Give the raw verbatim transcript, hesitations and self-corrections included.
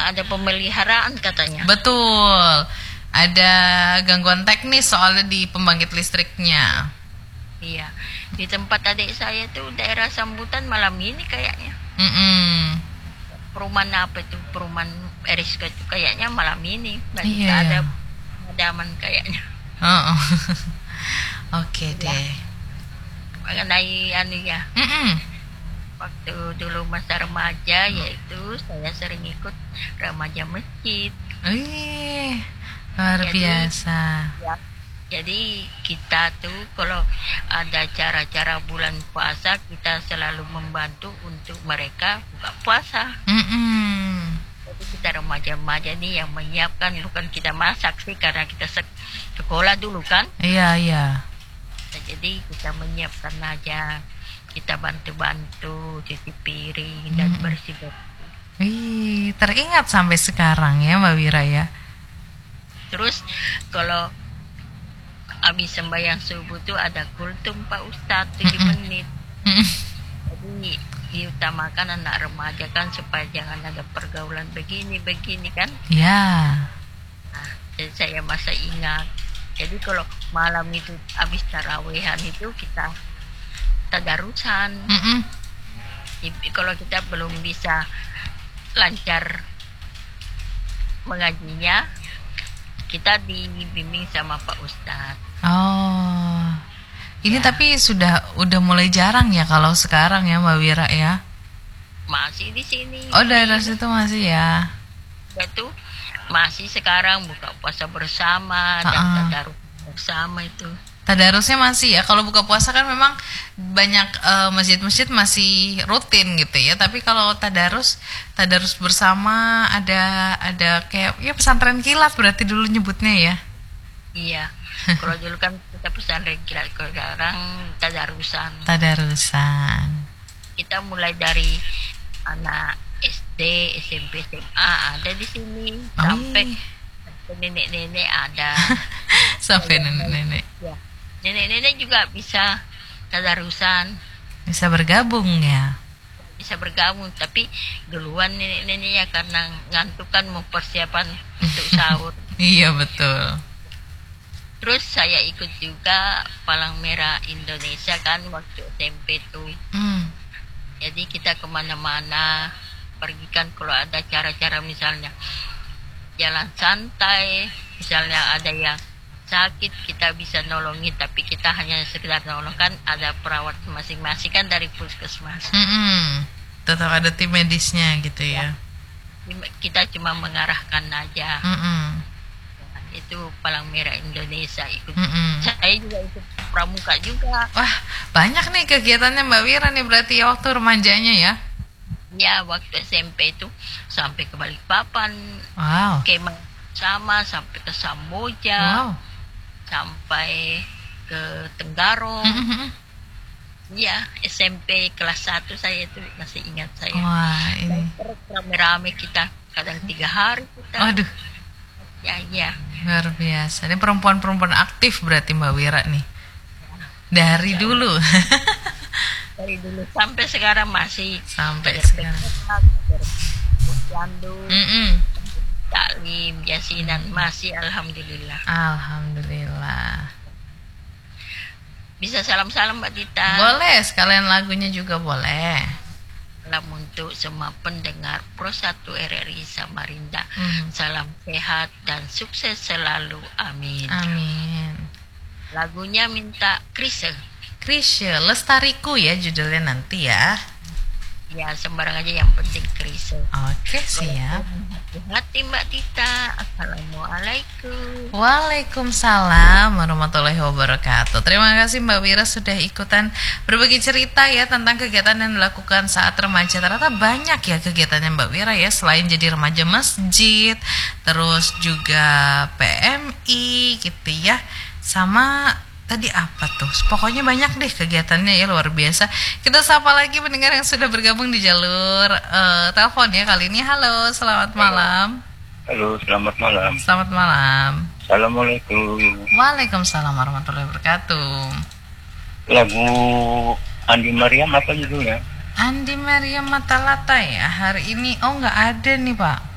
karena ada pemeliharaan katanya. Betul. Ada gangguan teknis soalnya di pembangkit listriknya. Iya. Di tempat adik saya tuh daerah sambutan malam ini kayaknya. Mm-mm. Perumahan apa itu? Perumahan Eriska itu kayaknya malam ini. Dan Iya, nggak ada iya. pemadaman kayaknya. Oh, oh. Oke deh. Mengenai anu ya, Mm-mm. waktu dulu masa remaja yaitu saya sering ikut remaja masjid. Wih, luar Jadi- biasa. Ya. Jadi kita tuh kalau ada cara-cara bulan puasa kita selalu membantu untuk mereka buka puasa. Mm-mm. Jadi kita remaja-remaja nih yang menyiapkan, bukan kita masak sih karena kita sek- sekolah dulu kan. Iya, iya. Nah, jadi kita menyiapkan aja, kita bantu-bantu cuci piring dan Hmm. bersih-bersih. Wih, teringat sampai sekarang ya Mbak Wira ya. Terus kalau habis sembahyang subuh tuh ada kultum Pak Ustadz tujuh Mm-mm. menit. Mm-mm. Jadi diutamakan anak remaja kan supaya jangan ada pergaulan begini-begini kan. Ya. Nah, jadi saya masa ingat. Jadi kalau malam itu habis tarawehan itu kita tadarusan. Mm-mm. Jadi kalau kita belum bisa lancar mengajinya, kita dibimbing sama Pak Ustadz. Oh. Ini Ya. tapi sudah udah mulai jarang ya kalau sekarang ya Mbak Wira ya. Masih di sini. Oh, daerah situ masih ya. Itu masih sekarang buka puasa bersama dan Ha-ha. tadarus bersama itu. Tadarusnya masih ya. Kalau buka puasa kan memang banyak eh, masjid-masjid masih rutin gitu ya. Tapi kalau tadarus, tadarus bersama ada ada kayak ya pesantren kilat berarti dulu nyebutnya ya. Iya. Kalau dulu kan kita pesantren kilat, kalau sekarang tadarusan. Tadarusan. Kita mulai dari anak S D, S M P, S M A ada di sini sampai Oh, nenek-nenek ada. sampai nenek-nenek Ya. Nenek-nenek juga bisa tadarusan, bisa bergabung ya. bisa bergabung, tapi duluan nenek-neneknya karena ngantuk kan mempersiapkan untuk sahur. Iya betul. Terus saya ikut juga Palang Merah Indonesia kan waktu S M P tuh. Hmm. Jadi kita kemana-mana pergi kan kalau ada cara-cara misalnya jalan santai, misalnya ada yang sakit kita bisa nolongin, tapi kita hanya sekedar nolong kan ada perawat masing-masing kan dari puskesmas. Mm-mm. Tetap ada tim medisnya gitu ya. Kita cuma mengarahkan aja. Mm-mm. Itu Palang Merah Indonesia ikut. Mm-mm. Saya juga ikut pramuka juga. Wah, banyak nih kegiatannya Mbak Wira nih berarti ya waktu remajanya ya. Ya waktu S M P itu sampai ke Balikpapan, Wow. kemah sama sampai ke Samboja, Wow. sampai ke Tenggarong. Mm-mm. Ya S M P kelas satu saya itu masih ingat saya. Wah, ini. Terus rame-rame kita kadang tiga hari kita. Waduh, Ya ya. luar biasa. Ini perempuan-perempuan aktif berarti Mbak Wira nih. Dari dulu Dari dulu sampai sekarang masih sampai kader sekarang. P K K, kader Posyandu, Mm-mm. taklim, yasinan masih alhamdulillah. Alhamdulillah. Bisa salam-salam Mbak Tita. Boleh, sekalian lagunya juga boleh. Salam untuk semua pendengar Pro satu R R I Samarinda. Mm. Salam sehat dan sukses selalu. Amin. Amin. Lagunya minta Krisye. Krisye, Lestariku ya judulnya nanti ya. Ya sembarang aja yang penting Krisye. Oke, siap. Hati Mbak Tita. Assalamualaikum. Waalaikumsalam warahmatullahi wabarakatuh. Terima kasih Mbak Wira sudah ikutan berbagi cerita ya tentang kegiatan yang dilakukan saat remaja. Ternyata banyak ya kegiatannya Mbak Wira ya, selain jadi remaja masjid, terus juga P M I gitu ya. Sama tadi apa tuh? Pokoknya banyak deh kegiatannya ya, luar biasa. Kita sapa lagi pendengar yang sudah bergabung di jalur eh, telepon ya kali ini. Halo, selamat malam. Halo, selamat malam. Selamat malam. Assalamualaikum. Waalaikumsalam warahmatullahi wabarakatuh. Lagu Andi Mariam apa judulnya? Andi Maria Matalata ya hari ini. Oh nggak ada nih Pak.